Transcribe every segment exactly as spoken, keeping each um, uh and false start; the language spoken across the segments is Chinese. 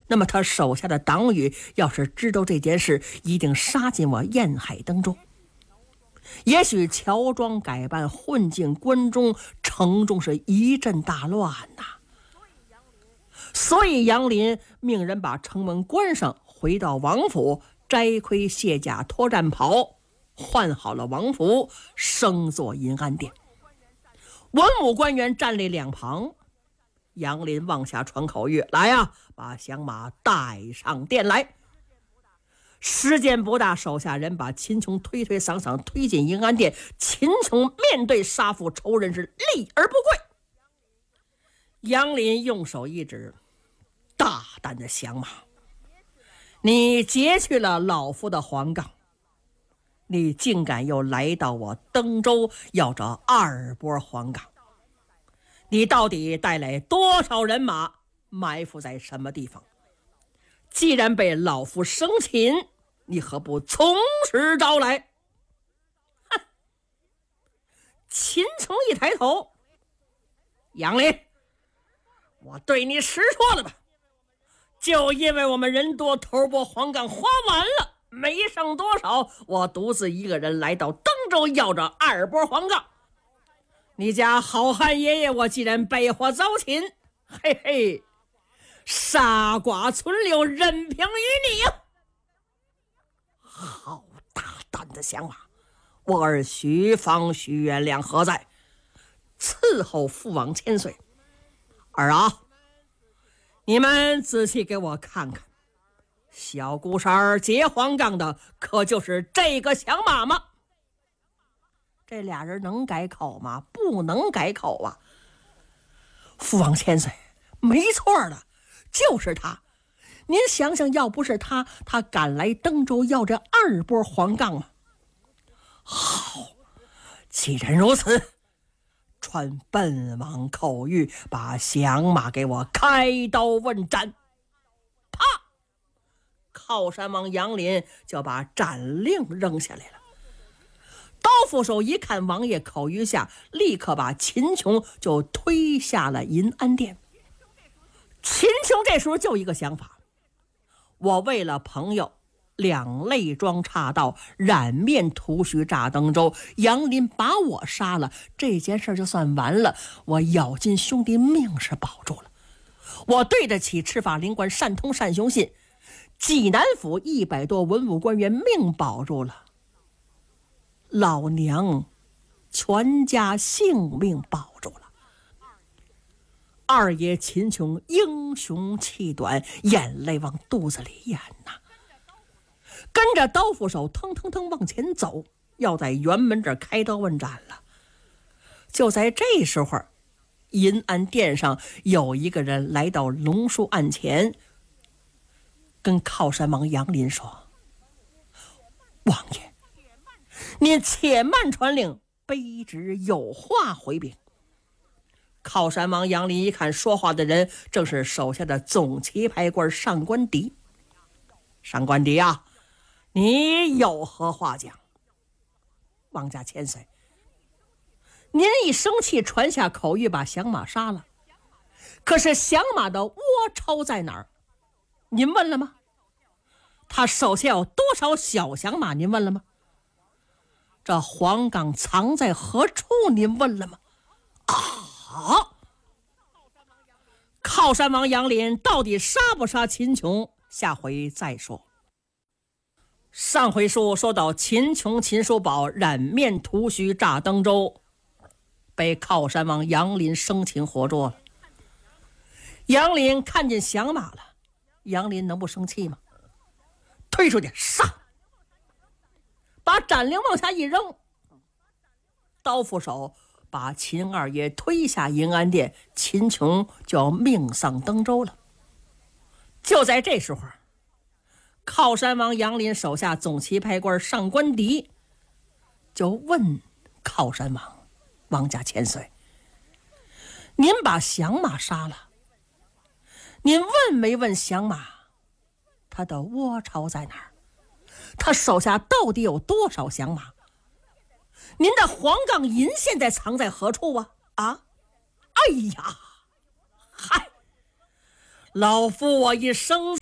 那么他手下的党羽要是知道这件事，一定杀进我沿海当中，也许乔装改扮混进关中，城中是一阵大乱呐、啊。所以杨林命人把城门关上，回到王府，摘盔卸甲，脱战袍，换好了王服，升坐银安殿。文武官员站立两旁，杨林往下传口谕：来呀、啊，把降马带上殿来。时间不大，手下人把秦琼推推搡搡推进银安殿。秦琼面对杀父仇人是立而不跪。杨林用手一指：大胆的降马，你劫去了老夫的黄冈，你竟敢又来到我登州要这二波黄冈，你到底带来多少人马，埋伏在什么地方？既然被老夫生擒，你何不从实招来？哼！秦琼一抬头：杨林，我对你实说了吧，就因为我们人多，头波黄冈花完了，没剩多少，我独自一个人来到登州要着二波黄冈。你家好汉爷爷我既然被火遭擒，嘿嘿，杀剐存留，任凭于你呀！好大胆的降马，我儿徐方徐元亮何在？伺候父王千岁。儿啊，你们仔细给我看看，小姑婶儿劫黄冈的可就是这个降马吗？这俩人能改口吗？不能改口啊！父王千岁，没错的，就是他。您想想，要不是他，他敢来登州要这二波黄冈吗？好，既然如此，传本王口谕，把降马给我开刀问斩。啪！靠山王杨林就把斩令扔下来了。刀斧手一看王爷口谕下，立刻把秦琼就推下了银安殿。秦琼这时候就一个想法：我为了朋友两肋装岔道，染面涂须炸登州，杨林把我杀了，这件事就算完了，我咬金兄弟命是保住了，我对得起赤发灵官单通单雄信，济南府一百多文武官员命保住了，老娘全家性命保住了。二爷秦琼英雄气短，眼泪往肚子里咽呐，跟着刀斧手腾腾腾往前走，要在辕门这开刀问斩了。就在这时候，银安殿上有一个人来到龙树案前，跟靠山王杨林说：王爷，您且慢传令，卑职有话回禀。靠山王杨林一看说话的人正是手下的总旗牌官上官迪。上官迪啊，你有何话讲？王家千岁，您一生气传下口谕把降马杀了，可是降马的窝巢在哪儿？您问了吗？他手下有多少小降马？您问了吗？这黄冈藏在何处？您问了吗？啊！靠山王杨林到底杀不杀秦琼？下回再说。上回书说到秦琼、秦叔宝染面涂须炸登州，被靠山王杨林生擒活捉了。杨林看见降马了，杨林能不生气吗？推出去杀！把斩令往下一扔，刀斧手把秦二爷推下银安殿，秦琼就要命丧登州了。就在这时候，靠山王杨林手下总旗牌官上官迪就问靠山王：王家千岁，您把降马杀了，您问没问降马他的窝巢在哪儿？他手下到底有多少降马？您的黄冈银现在藏在何处啊？啊！哎呀，嗨，老夫我一生气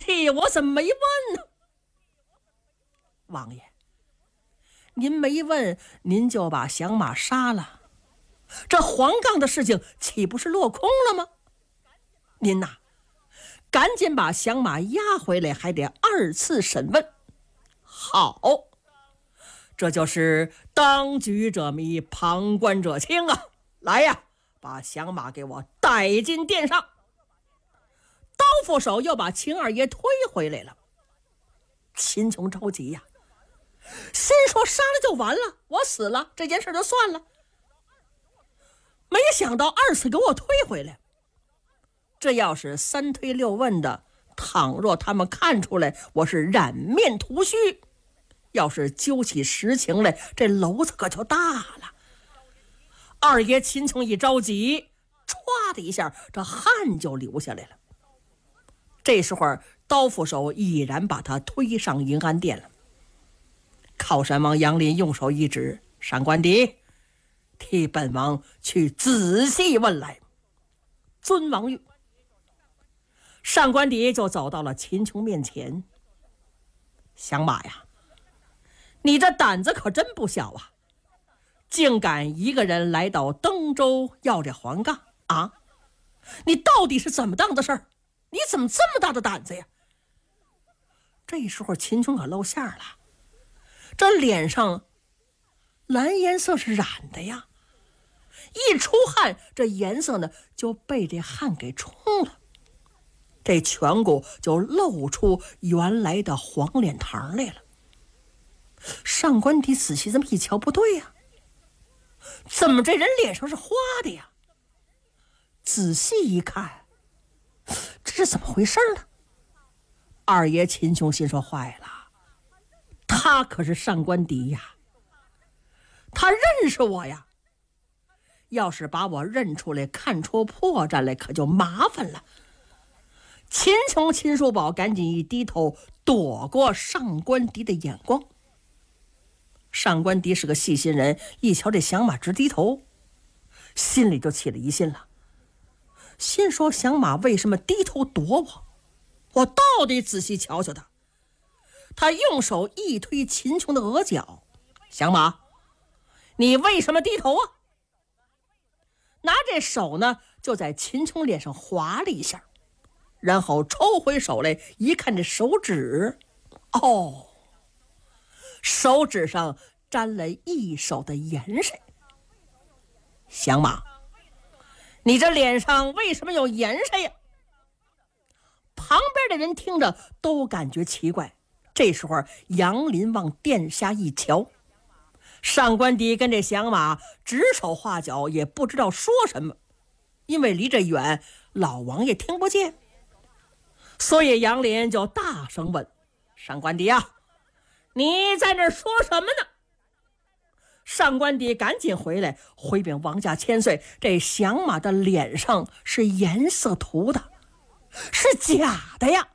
气，我怎么没问呢？王爷，您没问，您就把响马杀了，这黄杠的事情岂不是落空了吗？您呐，赶紧把响马押回来，还得二次审问。好，这就是当局者迷，旁观者清啊！来呀，把响马给我带进殿上。刀斧手又把秦二爷推回来了。秦琼着急呀、啊，心说杀了就完了，我死了这件事就算了。没想到二次给我推回来，这要是三推六问的，倘若他们看出来我是染面涂须，要是揪起实情来，这篓子可就大了。二爷秦琼一着急，歘的一下，这汗就流下来了。这时候刀斧手已然把他推上银安殿了。靠山王杨林用手一指，上官迪，替本王去仔细问来。尊王谕。上官迪就走到了秦琼面前。响马呀，你这胆子可真不小啊，竟敢一个人来到登州要这黄杠啊！你到底是怎么当的事儿？你怎么这么大的胆子呀？这时候秦琼可露馅了，这脸上蓝颜色是染的呀，一出汗，这颜色呢就被这汗给冲了，这颧骨就露出原来的黄脸膛来了。上官迪仔细这么一瞧，不对呀，怎么这人脸上是花的呀？仔细一看，这是怎么回事呢？二爷秦琼心说坏了，他可是上官迪呀，他认识我呀，要是把我认出来看出破绽来，可就麻烦了。秦琼秦叔宝赶紧一低头，躲过上官迪的眼光。上官迪是个细心人，一瞧这响马直低头，心里就起了疑心了，心说响马为什么低头躲我？我到底仔细瞧瞧他。他用手一推秦琼的额角，响马，你为什么低头啊？拿这手呢，就在秦琼脸上划了一下，然后抽回手来，一看这手指，哦，手指上沾了一手的盐水。响马，你这脸上为什么有盐水呀？旁边的人听着都感觉奇怪。这时候杨林往殿下一瞧，上官迪跟这响马指手画脚，也不知道说什么，因为离着远，老王爷听不见，所以杨林就大声问：上官迪啊，你在那说什么呢？上官迪赶紧回来回禀王家千岁，这响马的脸上是颜色涂的，是假的呀！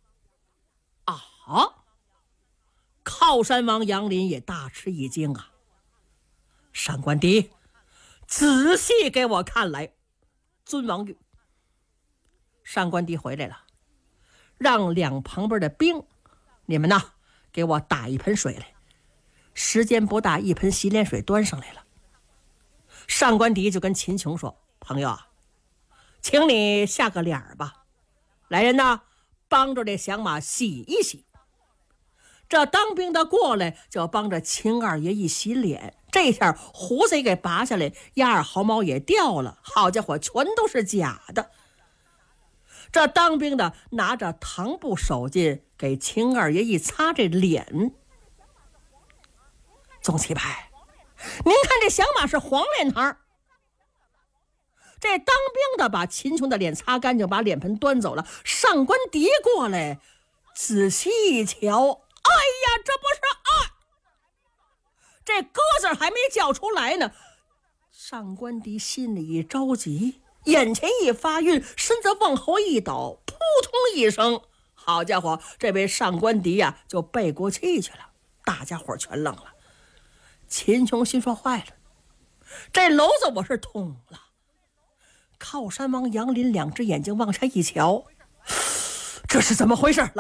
啊！靠山王杨林也大吃一惊啊！上官迪，仔细给我看来。尊王谕。上官迪回来了，让两旁边的兵，你们呐，给我打一盆水来。时间不大，一盆洗脸水端上来了。上官迪就跟秦琼说：朋友啊，请你下个脸儿吧，来人呐，帮着这响马洗一洗。这当兵的过来就帮着秦二爷一洗脸，这下胡子也给拔下来，鸭儿毫毛也掉了，好家伙，全都是假的。这当兵的拿着糖布手巾给秦二爷一擦这脸。宗七派，您看这响马是黄脸膛，这当兵的把秦琼的脸擦干净，把脸盆端走了。上官迪过来仔细一瞧，哎呀，这不是啊，这鸽子还没叫出来呢。上官迪心里一着急，眼前一发晕，身子往后一倒，扑通一声，好家伙，这位上官迪呀、啊、就背过气去了。大家伙全愣了。秦琼心说坏了，这篓子我是捅了。靠山王杨林两只眼睛往下一瞧，这是怎么回事？